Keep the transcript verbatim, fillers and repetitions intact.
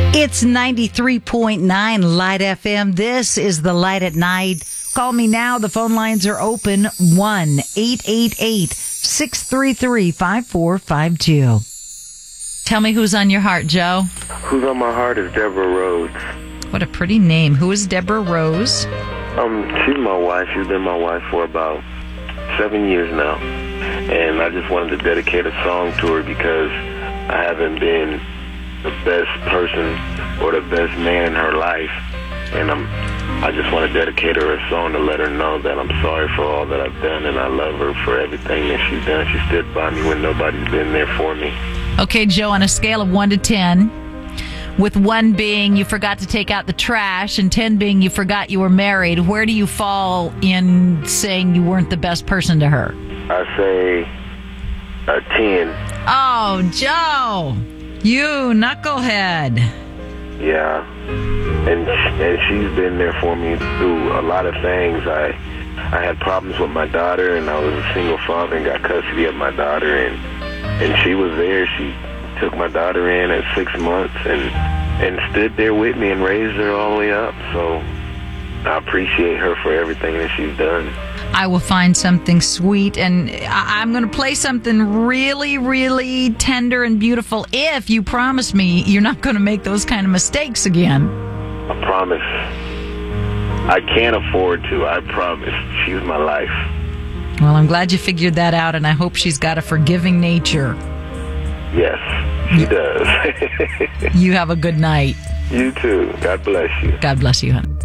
It's ninety-three point nine Light F M. This is the Light at Night. Call me now. The phone lines are open. one eight eight eight, six three three, five four five two. Tell me who's on your heart, Joe. Who's on my heart is Deborah Rhodes. What a pretty name. Who is Deborah Rose? Um, she's my wife. She's been my wife for about seven years now. And I just wanted to dedicate a song to her because I haven't been the best person or the best man in her life. And I'm, I just want to dedicate her a song to let her know that I'm sorry for all that I've done and I love her for everything that she's done. She stood by me when nobody's been there for me. Okay, Joe, on a scale of one to ten, with one being you forgot to take out the trash and ten being you forgot you were married, where do you fall in saying you weren't the best person to her? I say a ten. Oh, Joe, you knucklehead. Yeah, and and she's been there for me through a lot of things. I I had problems with my daughter, and I was a single father and got custody of my daughter, and and she was there. She took my daughter in at six months and and stood there with me and raised her all the way up. So I appreciate her for everything that she's done. I will find something sweet, and I- I'm going to play something really, really tender and beautiful if you promise me you're not going to make those kind of mistakes again. I promise. I can't afford to. I promise. She's my life. Well, I'm glad you figured that out, and I hope she's got a forgiving nature. Yes, she does. You have a good night. You too. God bless you. God bless you, honey.